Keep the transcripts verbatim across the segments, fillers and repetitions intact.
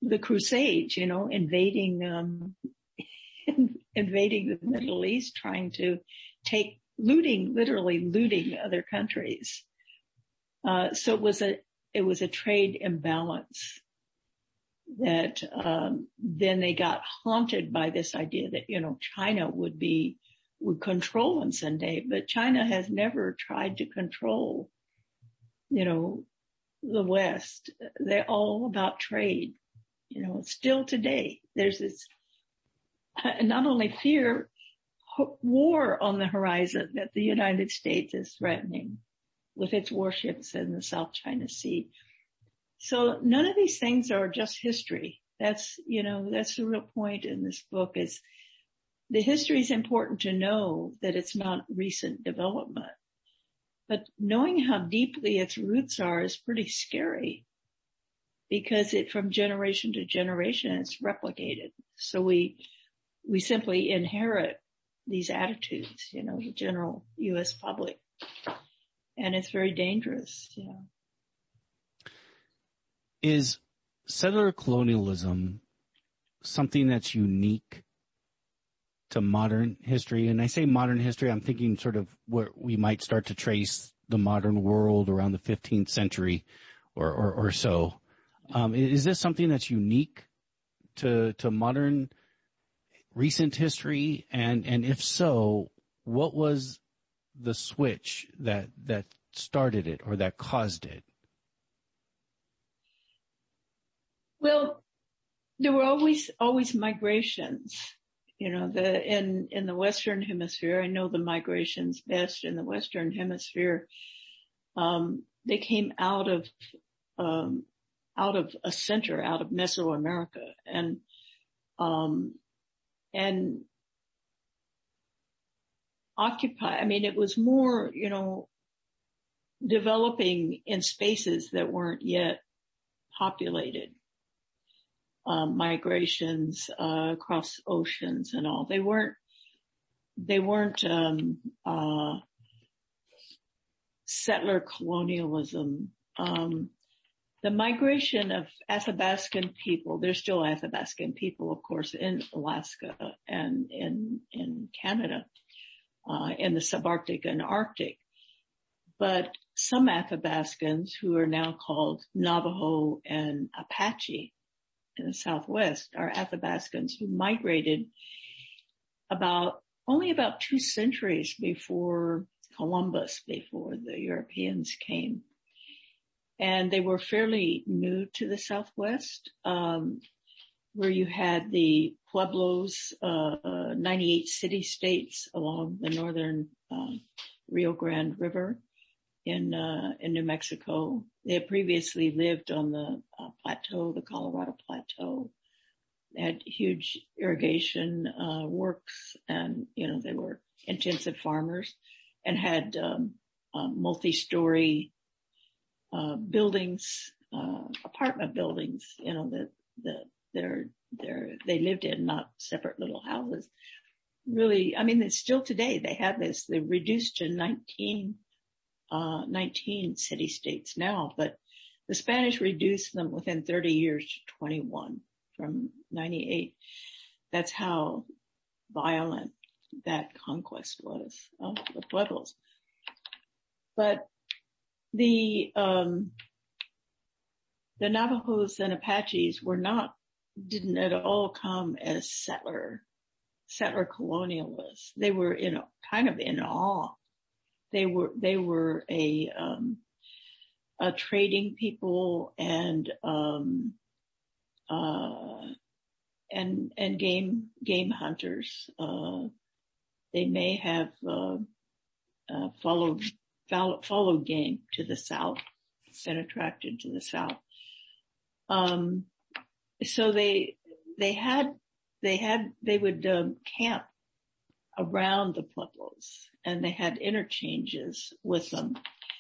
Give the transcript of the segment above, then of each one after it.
the Crusades, you know, invading, um, invading the Middle East, trying to take, looting, literally looting other countries. Uh, so it was a, it was a trade imbalance that, um, then they got haunted by this idea that, you know, China would be, would control them someday, but China has never tried to control, you know, the West. They're all about trade. You know, still today, there's this, uh, not only fear, war on the horizon that the United States is threatening with its warships in the South China Sea. So none of these things are just history. That's, you know, that's the real point in this book is the history is important to know that it's not recent development. But knowing how deeply its roots are is pretty scary because it from generation to generation it's replicated. So we, we simply inherit these attitudes, you know, the general U S public. And it's very dangerous, you know. Is settler colonialism something that's unique to modern history? And I say modern history, I'm thinking sort of where we might start to trace the modern world around the fifteenth century or, or, or so. Um, is this something that's unique to, to modern recent history? And, and if so, what was the switch that, that started it or that caused it? Well, there were always, always migrations. You know, the, in, in the Western Hemisphere, I know the migrations best in the Western Hemisphere. Um, they came out of, um, out of a center, out of Mesoamerica and, um, and occupy, I mean, it was more, you know, developing in spaces that weren't yet populated. Um, migrations, uh, across oceans and all. They weren't, they weren't, um, uh, settler colonialism. Um, the migration of Athabascan people, there's still Athabascan people, of course, in Alaska and in, in Canada, uh, in the subarctic and Arctic. But some Athabascans who are now called Navajo and Apache in the Southwest are Athabascans who migrated about, only about two centuries before Columbus, before the Europeans came. And they were fairly new to the Southwest, um, where you had the Pueblos, uh, ninety-eight city-states along the northern, um, Rio Grande River in, uh, in New Mexico. They had previously lived on the uh, plateau, the Colorado Plateau. They had huge irrigation, uh, works and, you know, they were intensive farmers and had, um, uh, multi-story, uh, buildings, uh, apartment buildings, you know, that, that they're, they're, they lived in, not separate little houses. Really, I mean, it's still today they have this, they're reduced to nineteen, uh, nineteen city-states now, but the Spanish reduced them within thirty years to twenty-one from ninety-eight. That's how violent that conquest was of the Pueblos. But the, um, the Navajos and Apaches were not, didn't at all come as settler, settler colonialists. They were in, kind of in awe. They were, they were a, um, a trading people and, um, uh, and, and game, game hunters. Uh, they may have, uh, uh, followed, followed, followed game to the south, been attracted to the south. Um, so they, they had, they had, they would, um, camp around the Pueblos and they had interchanges with them.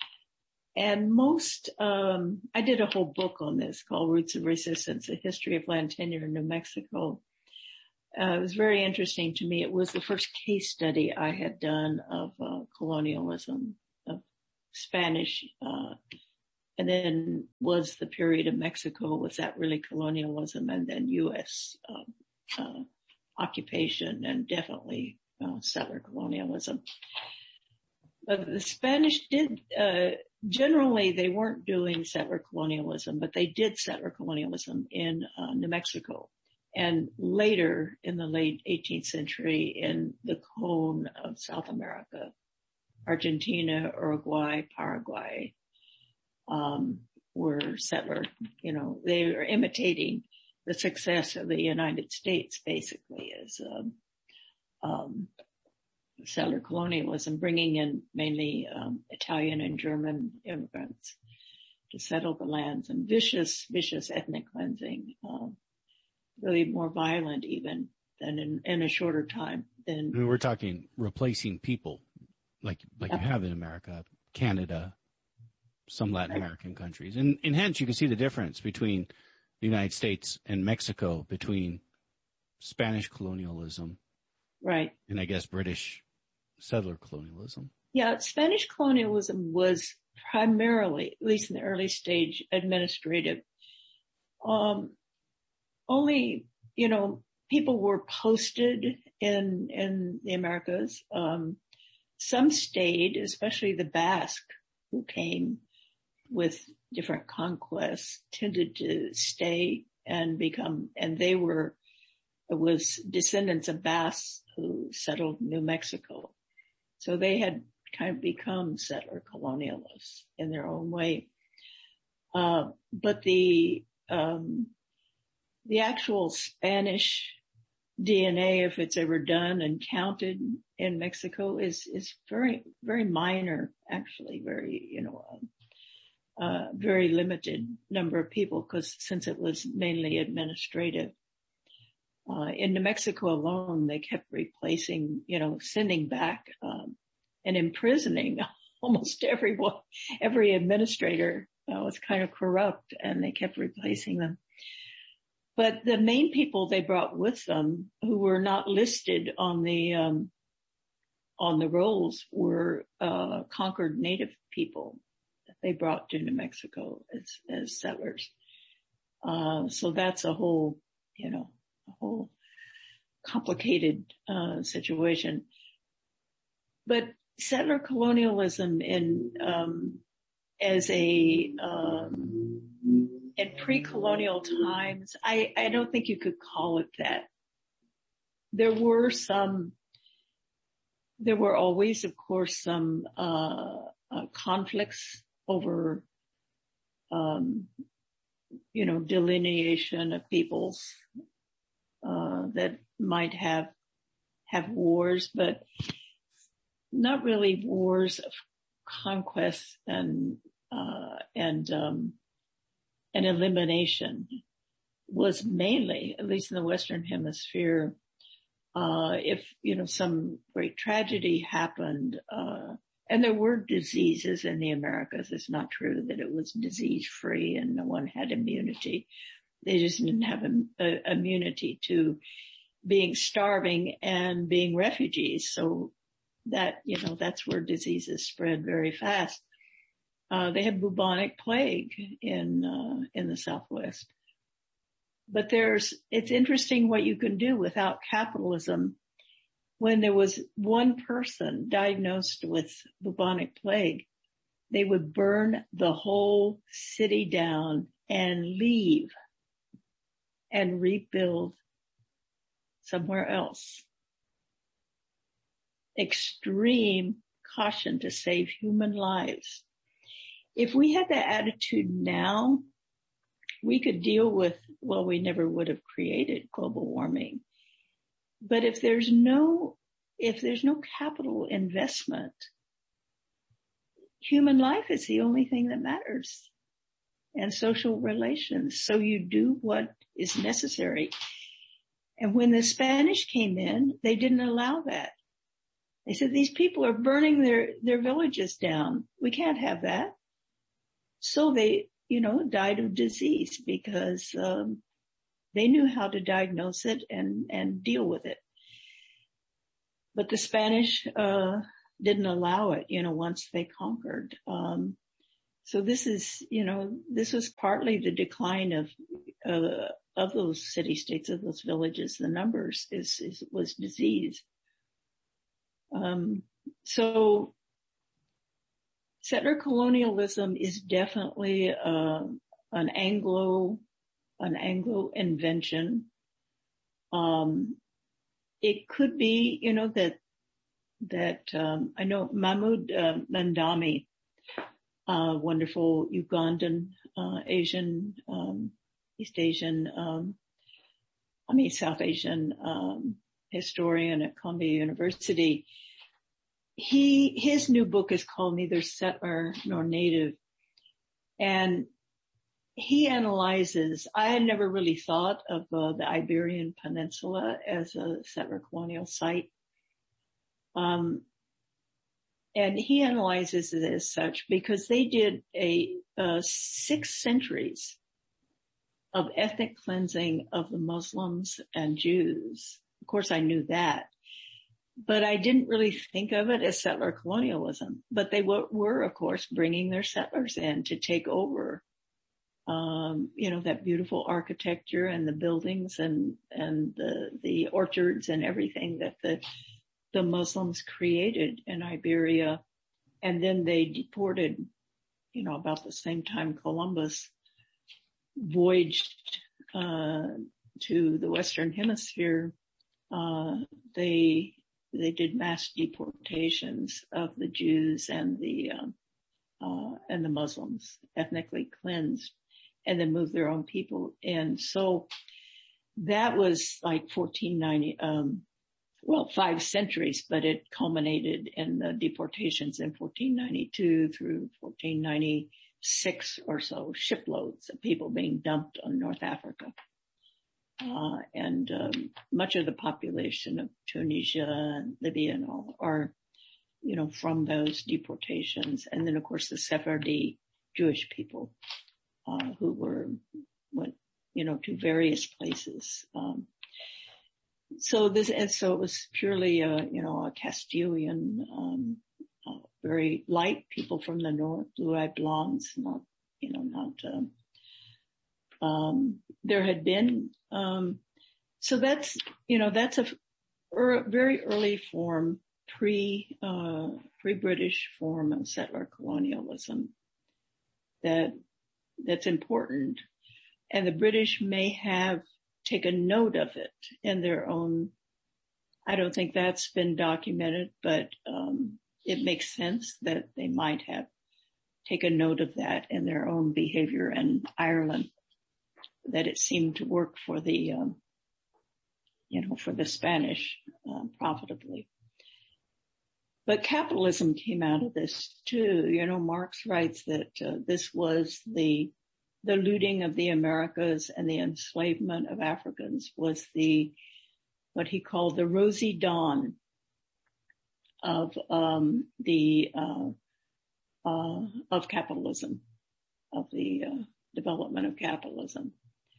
And most, um, I did a whole book on this called Roots of Resistance, A History of Land Tenure in New Mexico. Uh, it was very interesting to me. It was the first case study I had done of, uh, colonialism, of Spanish, uh, and then was the period of Mexico, was that really colonialism, and then U S uh, uh, occupation, and definitely uh, settler colonialism. But the Spanish did, uh, generally they weren't doing settler colonialism, but they did settler colonialism in uh, New Mexico. And later in the late eighteenth century in the cone of South America, Argentina, Uruguay, Paraguay, um, were settler, you know, they were imitating the success of the United States basically as, um, um, settler colonialism, bringing in mainly, um, Italian and German immigrants to settle the lands, and vicious, vicious ethnic cleansing, um, really more violent even than in, in a shorter time than. I mean, we're talking replacing people like, like you have in America, Canada, some Latin American countries. And, and hence you can see the difference between the United States and Mexico, between Spanish colonialism. Right. And I guess British settler colonialism. Yeah. Spanish colonialism was primarily, at least in the early stage, administrative. Um, only, you know, people were posted in, in the Americas. Um, some stayed, especially the Basque who came with different conquests, tended to stay and become, and they were, it was descendants of Basques who settled New Mexico. So they had kind of become settler colonialists in their own way. Uh, but the, um, the actual Spanish D N A, if it's ever done and counted in Mexico, is, is very, very minor, actually, very, you know, um, uh, very limited number of people, because since it was mainly administrative. Uh, in New Mexico alone, they kept replacing, you know, sending back, um, and imprisoning almost everyone, every administrator uh, was kind of corrupt, and they kept replacing them. But the main people they brought with them, who were not listed on the um, on the rolls, were uh, conquered native people that they brought to New Mexico as as settlers. Uh, so that's a whole, you know, a whole complicated uh, situation. But settler colonialism in um, as a um, in pre-colonial times, I, I don't think you could call it that. There were some, there were always, of course, some uh, uh, conflicts over, um, you know, delineation of peoples uh, that might have have wars, but not really wars of conquest and uh, and um, and elimination. Was mainly, at least in the Western Hemisphere, uh, if, you know, some great tragedy happened, uh, and there were diseases in the Americas. It's not true that it was disease free and no one had immunity. They just didn't have a, a, immunity to being starving and being refugees. So that, you know, that's where diseases spread very fast. Uh, they had bubonic plague in, uh, in the Southwest. But there's, it's interesting what you can do without capitalism. When there was one person diagnosed with bubonic plague, they would burn the whole city down and leave and rebuild somewhere else. Extreme caution to save human lives. If we had that attitude now, we could deal with, well, we never would have created global warming. But if there's no, if there's no capital investment, human life is the only thing that matters, and social relations. So you do what is necessary. And when the Spanish came in, they didn't allow that. They said, these people are burning their, their villages down. We can't have that. So they, you know, died of disease because um, they knew how to diagnose it and, and deal with it. But the Spanish uh, didn't allow it, you know, once they conquered. Um, so this is, you know, this was partly the decline of, uh, of those city-states, of those villages. The numbers is, is was disease. Um, so settler colonialism is definitely, uh, an Anglo, an Anglo invention. Um, it could be, you know, that, that, um, I know Mahmoud uh, Mandami, uh, wonderful Ugandan, uh, Asian, um, East Asian, um, I mean, South Asian, um, historian at Columbia University. He, his new book is called Neither Settler Nor Native. And he analyzes, I had never really thought of uh, the Iberian Peninsula as a settler colonial site. Um, and he analyzes it as such because they did a, uh, six centuries of ethnic cleansing of the Muslims and Jews. Of course, I knew that, but I didn't really think of it as settler colonialism. But they were, were of course, bringing their settlers in to take over, um, you know, that beautiful architecture and the buildings and and the the orchards and everything that the the Muslims created in Iberia, and then they deported, you know, about the same time Columbus voyaged uh, to the Western Hemisphere. Uh, they they did mass deportations of the Jews and the um, uh, and the Muslims, ethnically cleansed, and then moved their own people in. So that was like fourteen ninety, um, well, five centuries, but it culminated in the deportations in fourteen ninety-two through fourteen ninety-six or so, shiploads of people being dumped on North Africa. Uh, and um, much of the population of Tunisia and Libya and all are, you know, from those deportations. And then, of course, the Sephardi Jewish people uh, who were, went, you know, to various places. Um, so this, and so it was purely, a, you know, a Castilian, um, uh, very light people from the north, blue-eyed blondes, not, you know, not. Um, um, there had been, um, so that's, you know, that's a er, very early form, pre, uh, pre-British form of settler colonialism that, that's important. And the British may have taken note of it in their own, I don't think that's been documented, but, um, it makes sense that they might have taken note of that in their own behavior in Ireland, that it seemed to work for the, um, you know, for the Spanish, uh, profitably. But capitalism came out of this too. You know, Marx writes that uh, this was the, the looting of the Americas and the enslavement of Africans was the, what he called the rosy dawn of, um, the, uh, uh, of capitalism, of the, uh, development of capitalism.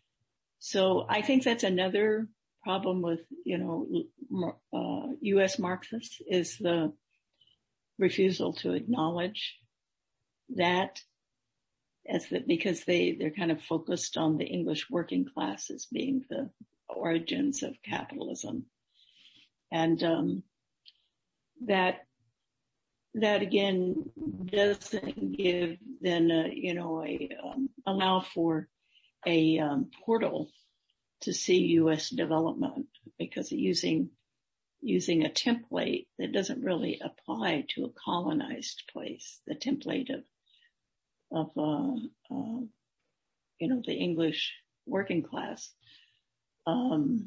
So I think that's another problem with, you know, uh, U S Marxists is the refusal to acknowledge that as that because they, they're kind of focused on the English working class as being the origins of capitalism. And, um, that, that again doesn't give then, a, you know, a, um, allow for a um, portal to see U S development because using using a template that doesn't really apply to a colonized place, the template of of uh, uh, you know the English working class. Um,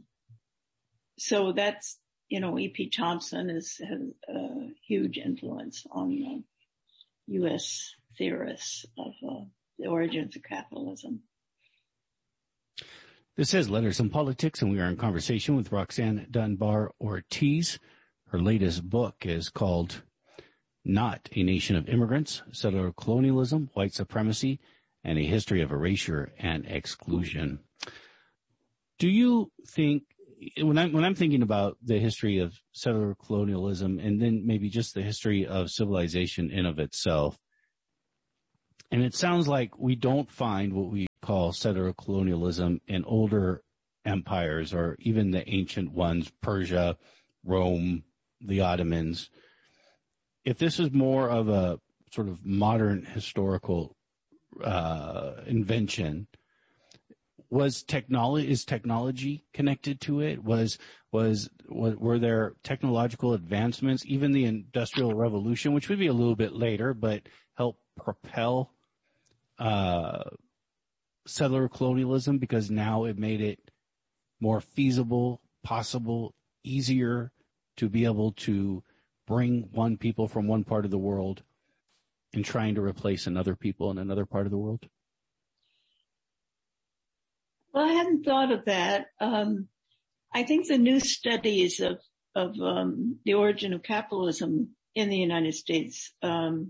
so that's you know E P Thompson is, has a huge influence on uh, U S theorists of uh, the origins of capitalism. This is Letters and Politics, and we are in conversation with Roxanne Dunbar Ortiz. Her latest book is called Not a Nation of Immigrants, Settler Colonialism, White Supremacy, and a History of Erasure and Exclusion. Do you think, when I'm, when I'm thinking about the history of settler colonialism and then maybe just the history of civilization in of itself, And it sounds like we don't find what we call settler colonialism in older empires or even the ancient ones, Persia, Rome, the Ottomans. If this is more of a sort of modern historical uh, invention, was technology, is technology connected to it? Was, was, was, were there technological advancements, even the Industrial Revolution, which would be a little bit later, but help propel, uh, settler colonialism because now it made it more feasible, possible, easier to be able to bring one people from one part of the world and trying to replace another people in another part of the world? Well, I hadn't thought of that. Um, I think the new studies of, of um, the origin of capitalism in the United States um,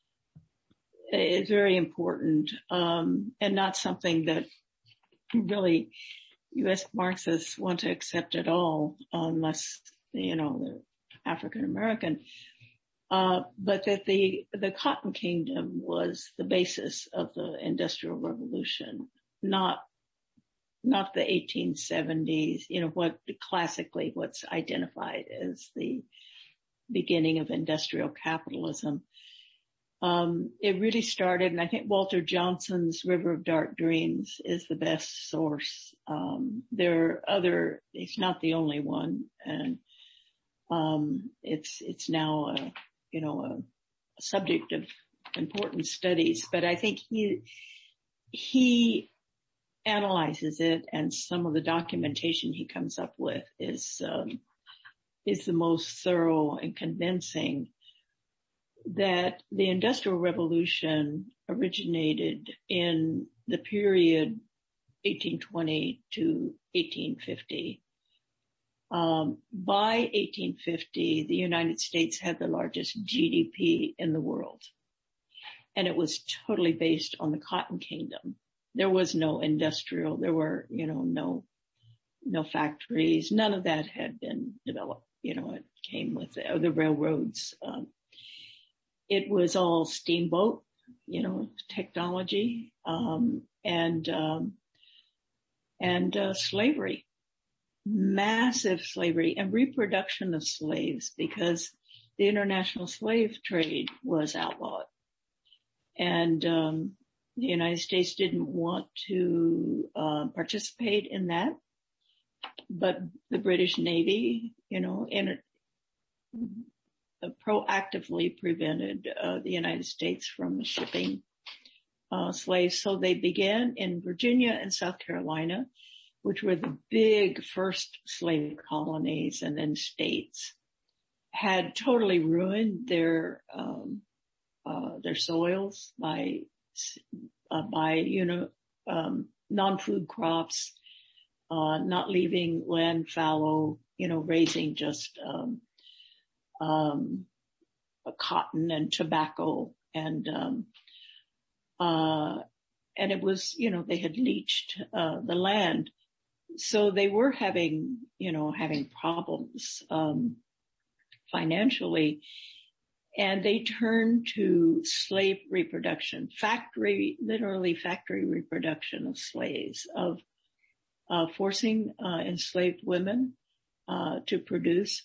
is very important um, and not something that really U S Marxists want to accept at all, unless, you know, they're African American. Uh, but that the, the Cotton Kingdom was the basis of the Industrial Revolution, not not the eighteen seventies, you know, what classically what's identified as the beginning of industrial capitalism. Um, it really started, and I think Walter Johnson's River of Dark Dreams is the best source. Um, there are other, it's not the only one, and um, it's it's now a, you know, a, a subject of important studies. But I think he he analyzes it, and some of the documentation he comes up with is um, is the most thorough and convincing that the Industrial Revolution originated in the period eighteen twenty to eighteen fifty. Um, by eighteen fifty, the United States had the largest G D P in the world, and it was totally based on the Cotton Kingdom. There was no industrial, there were, you know, no, no factories. None of that had been developed. You know, it came with the, the railroads. Um, it was all steamboat, you know, technology, um, and, um, and, uh, slavery, massive slavery and reproduction of slaves because the international slave trade was outlawed. And, um, the United States didn't want to uh, participate in that, but the British Navy, you know, in, uh, proactively prevented uh, the United States from shipping uh, slaves. So they began in Virginia and South Carolina, which were the big first slave colonies, and then states had totally ruined their um, uh, their soils by Uh, by, you know, um, non-food crops, uh, not leaving land fallow, you know, raising just, um, um, cotton and tobacco and, um, uh, and it was, you know, they had leached, uh, the land. So they were having, you know, having problems, um, financially. And they turned to slave reproduction, factory, literally factory reproduction of slaves, of uh, forcing uh, enslaved women uh, to produce,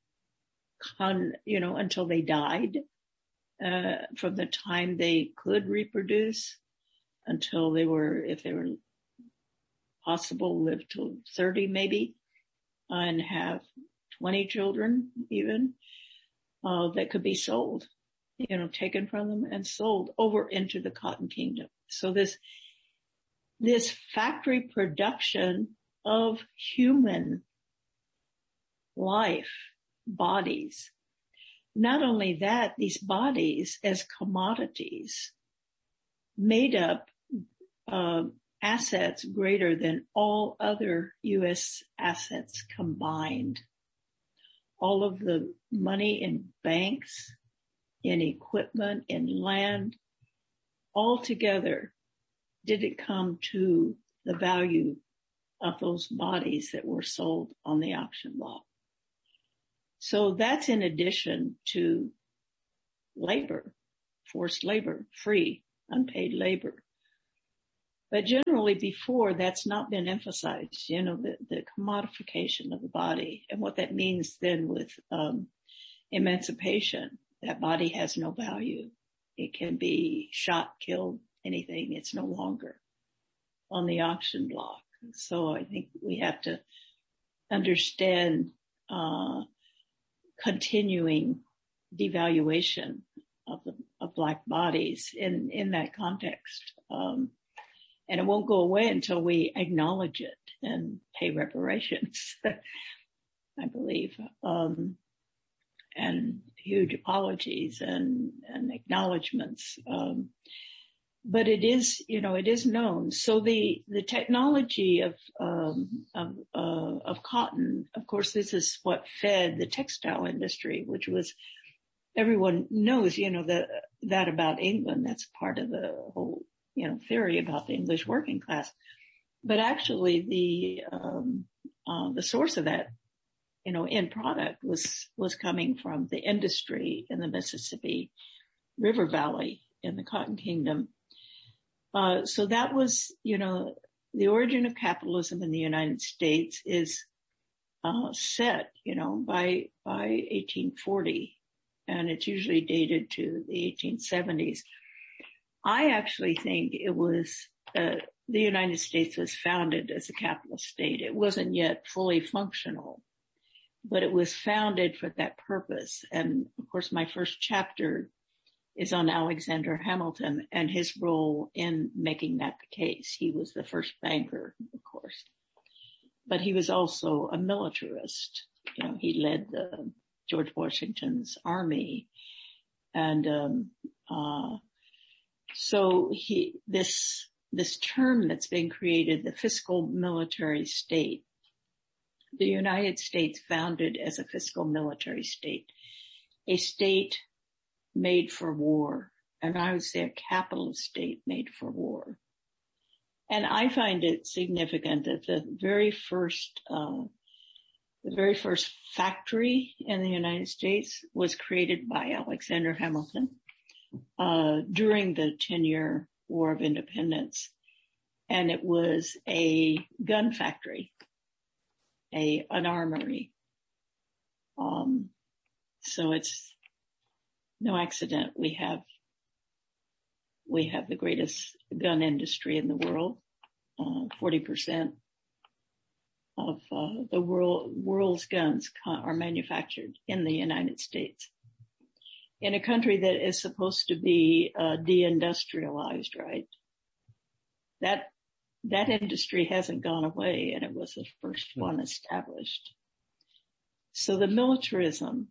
con, you know, until they died, uh, from the time they could reproduce until they were, if they were possible, live till thirty maybe, uh, and have twenty children even. Uh, that could be sold, you know, taken from them and sold over into the Cotton Kingdom. So this, this factory production of human life, bodies. Not only that, these bodies as commodities made up, uh, assets greater than all other U S assets combined. All of the money in banks, in equipment, in land, all together didn't come to the value of those bodies that were sold on the auction block. So that's in addition to labor, forced labor, free unpaid labor. But generally before, that's not been emphasized, you know, the, the commodification of the body and what that means then with um, emancipation. That body has no value. It can be shot, killed, anything. It's no longer on the auction block. So I think we have to understand uh, continuing devaluation of the of Black bodies in, in that context. Um, and it won't go away until we acknowledge it and pay reparations, I believe. Um, and huge apologies and, and acknowledgments. Um, but it is, you know, it is known. So the, the technology of, um, of, uh, of cotton, of course, this is what fed the textile industry, which was, everyone knows, you know, that, that about England. That's part of the whole, you know, theory about the English working class. But actually the, um, uh, the source of that, you know, end product was, was coming from the industry in the Mississippi River Valley in the Cotton Kingdom. Uh, so that was, you know, the origin of capitalism in the United States is, uh, set, you know, by, by eighteen forty, and it's usually dated to the eighteen seventies. I actually think it was, uh, the United States was founded as a capitalist state. It wasn't yet fully functional, but it was founded for that purpose. And of course, my first chapter is on Alexander Hamilton and his role in making that the case. He was the first banker, of course, but he was also a militarist. You know, he led the George Washington's army. And, um, uh, so he, this, this term that's been created, the fiscal military state, the United States founded as a fiscal military state, a state made for war, and I would say a capitalist state made for war. And I find it significant that the very first, uh, the very first factory in the United States was created by Alexander Hamilton, uh, during the ten-year War of Independence. And it was a gun factory, a, an armory. Um, so it's no accident we have, we have the greatest gun industry in the world. Uh, forty percent of, uh, the world, world's guns are manufactured in the United States. In a country that is supposed to be, uh, deindustrialized, right? That, that industry hasn't gone away, and it was the first one established. So the militarism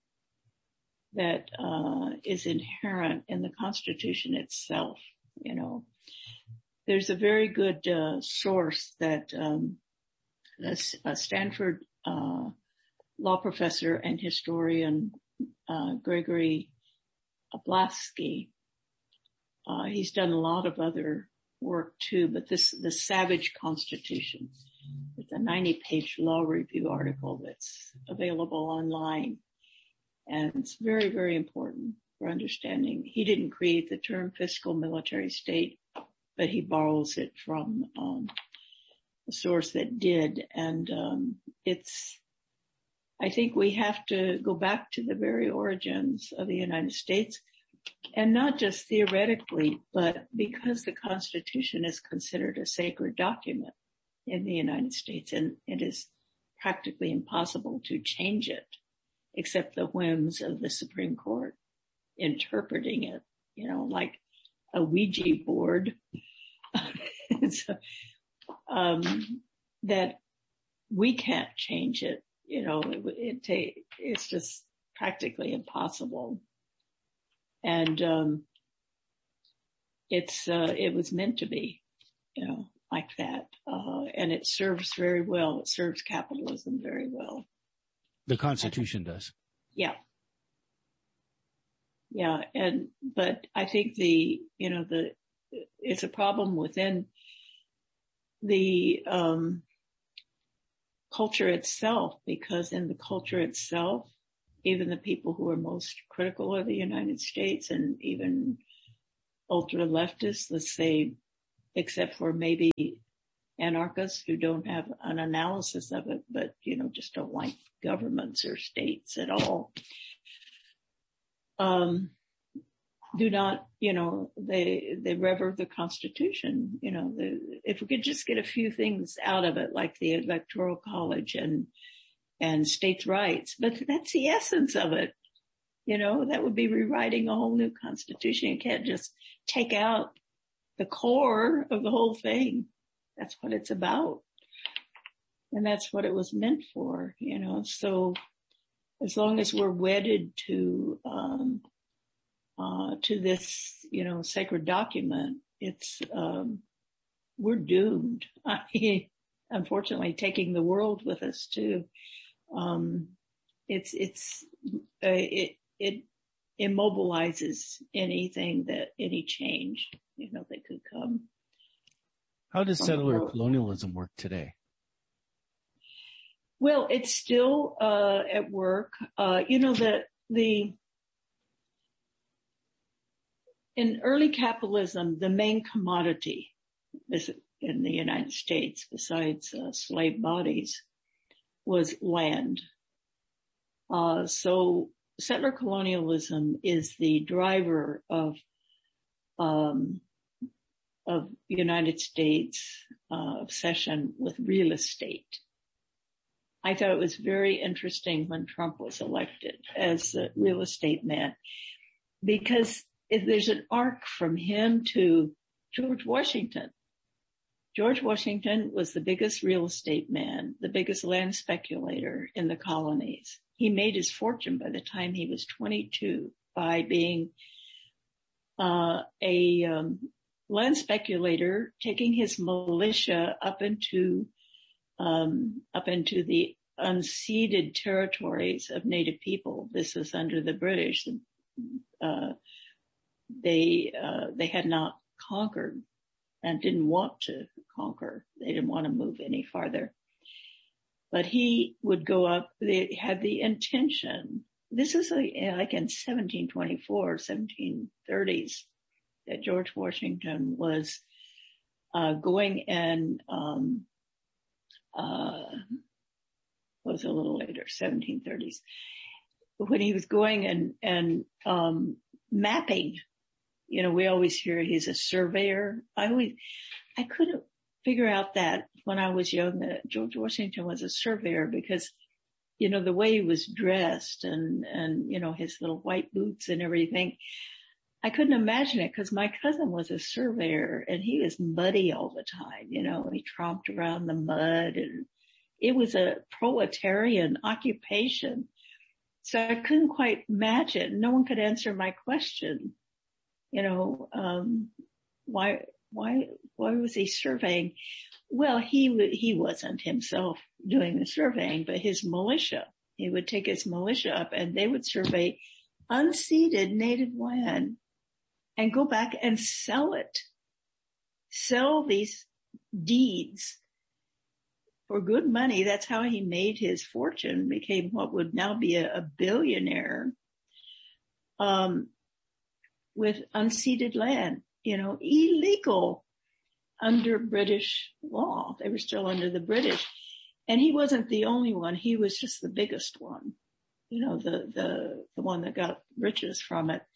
that uh, is inherent in the Constitution itself, you know, there's a very good uh, source that um, a, a Stanford uh, law professor and historian uh, Gregory Blasky, uh, he's done a lot of other work too, but this, the Savage Constitution, it's a ninety page law review article that's available online. And it's very, very important for understanding. He didn't create the term fiscal military state, but he borrows it from, um, a source that did. And, um, it's, I think we have to go back to the very origins of the United States, and not just theoretically, but because the Constitution is considered a sacred document in the United States, and it is practically impossible to change it, except the whims of the Supreme Court interpreting it, you know, like a Ouija board. so, um, that we can't change it, you know, it, it take, it's just practically impossible. And, um, it's, uh, it was meant to be, you know, like that. Uh, and it serves very well. It serves capitalism very well. The Constitution does. Yeah. Yeah. And, but I think the, you know, the, it's a problem within the, um, culture itself, because in the culture itself, even the people who are most critical of the United States and even ultra leftists, let's say, except for maybe anarchists who don't have an analysis of it, but, you know, just don't like governments or states at all. Um, do not, you know, they, they revere the Constitution, you know, the, if we could just get a few things out of it, like the Electoral College and, and states' rights, but that's the essence of it. You know, that would be rewriting a whole new Constitution. You can't just take out the core of the whole thing. That's what it's about. And that's what it was meant for, you know, so as long as we're wedded to, um, uh, to this, you know, sacred document, it's, um, we're doomed. I mean, unfortunately, taking the world with us too. Um, it's, it's, uh, it, it immobilizes anything that, any change, you know, that could come. How does settler colonialism work today? Well, it's still, uh, at work. Uh, you know, the, the, in early capitalism, the main commodity in the United States, besides uh, slave bodies, was land. Uh, so settler colonialism is the driver of, um, of United States uh, obsession with real estate. I thought it was very interesting when Trump was elected as a real estate man, because if there's an arc from him to George Washington. George Washington was the biggest real estate man, the biggest land speculator in the colonies. He made his fortune by the time he was twenty-two by being uh, a um, land speculator, taking his militia up into um, up into the unceded territories of Native people. This was under the British. Uh, they uh, they had not conquered and didn't want to conquer. They didn't want to move any farther. But he would go up. They had the intention. This is like, like in seventeen twenty-four, seventeen thirties, that George Washington was uh, going and um, uh, was a little later, seventeen thirties, when he was going and and um, mapping. You know, we always hear he's a surveyor. I always, I couldn't figure out that when I was young that George Washington was a surveyor because, you know, the way he was dressed and, and, you know, his little white boots and everything, I couldn't imagine it because my cousin was a surveyor and he was muddy all the time. You know, he tromped around the mud and it was a proletarian occupation. So I couldn't quite match it. No one could answer my question. You know, um, why, why, why was he surveying? Well, he, he wasn't himself doing the surveying, but his militia, he would take his militia up and they would survey unceded native land and go back and sell it, sell these deeds for good money. That's how he made his fortune, became what would now be a, a billionaire. Um, with unceded land, you know, illegal under British law. They were still under the British. And he wasn't the only one. He was just the biggest one, you know, the, the, the one that got riches from it.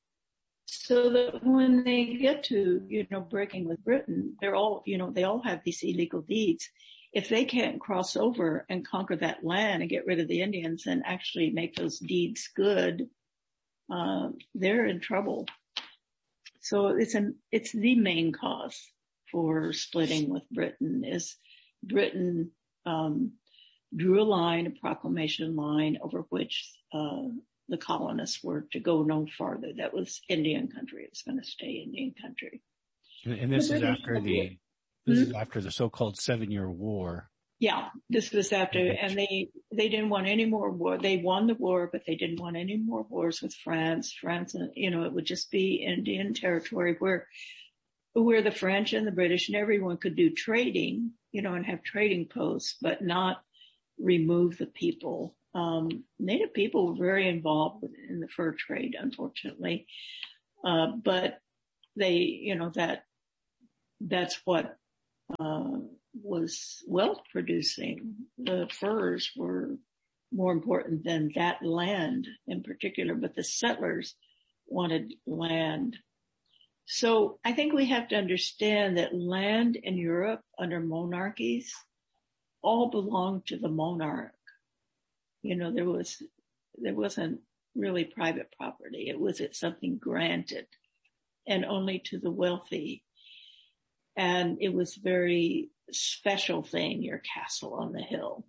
So that when they get to, you know, breaking with Britain, they're all, you know, they all have these illegal deeds. If they can't cross over and conquer that land and get rid of the Indians and actually make those deeds good, Uh, they're in trouble. So it's an, it's the main cause for splitting with Britain is Britain, um, drew a line, a proclamation line over which, uh, the colonists were to go no farther. That was Indian country. It was going to stay Indian country. And, and this is after the, this mm-hmm. is after the so-called seven year war. Yeah, this was after, and they, they didn't want any more war. They won the war, but they didn't want any more wars with France. France, you know, it would just be Indian territory where, where the French and the British and everyone could do trading, you know, and have trading posts, but not remove the people. Um, Native people were very involved in the fur trade, unfortunately. Uh, but they, you know, that, that's what, uh, was wealth producing. The furs were more important than that land in particular, but the settlers wanted land. So I think we have to understand that land in Europe under monarchies all belonged to the monarch. You know, there was, there wasn't really private property. It was something granted and only to the wealthy. And it was a very special thing, your castle on the hill.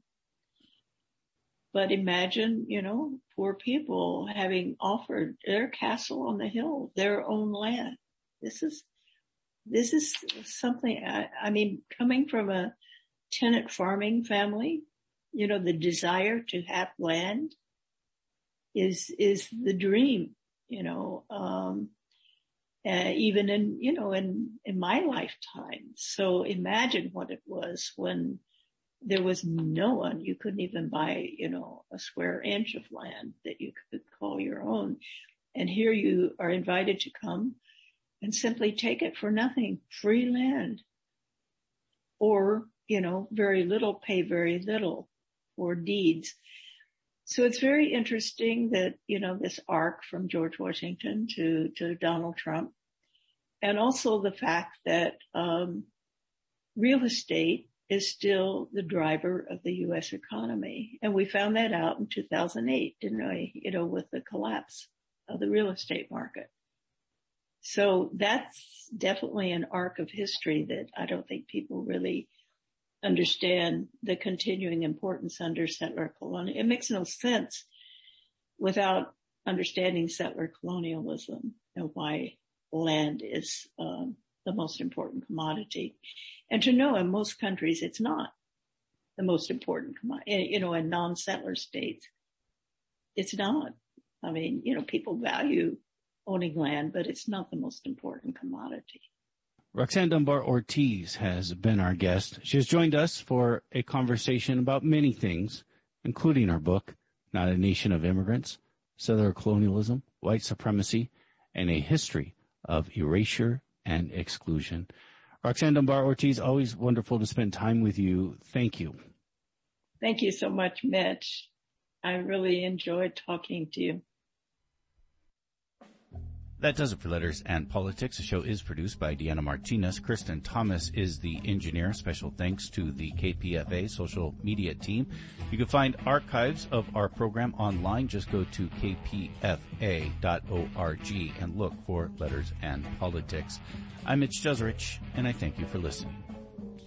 But imagine, you know, poor people having offered their castle on the hill, their own land. This is, this is something, I, I mean, coming from a tenant farming family, you know, the desire to have land is, is the dream, you know, um, uh, even in, you know, in, in my lifetime. So imagine what it was when there was no one, you couldn't even buy, you know, a square inch of land that you could call your own. And here you are invited to come and simply take it for nothing, free land. Or, you know, very little, pay very little for deeds. So it's very interesting that, you know, this arc from George Washington to, to Donald Trump, and also the fact that, um, real estate is still the driver of the U S economy. And we found that out in two thousand eight, didn't we? You know, with the collapse of the real estate market. So that's definitely an arc of history that I don't think people really understand the continuing importance under settler colonial. It makes no sense without understanding settler colonialism and why land is um, the most important commodity. And to know in most countries it's not the most important commodity, you know, in non-settler states, it's not. I mean, you know, people value owning land, but it's not the most important commodity. Roxanne Dunbar Ortiz has been our guest. She has joined us for a conversation about many things, including our book, Not a Nation of Immigrants, Settler Colonialism, White Supremacy, and a History of Erasure and Exclusion. Roxanne Dunbar Ortiz, always wonderful to spend time with you. Thank you. Thank you so much, Mitch. I really enjoyed talking to you. That does it for Letters and Politics. The show is produced by Deanna Martinez. Kristen Thomas is the engineer. Special thanks to the K P F A social media team. You can find archives of our program online. Just go to k p f a dot org and look for Letters and Politics. I'm Mitch Jeserich, and I thank you for listening.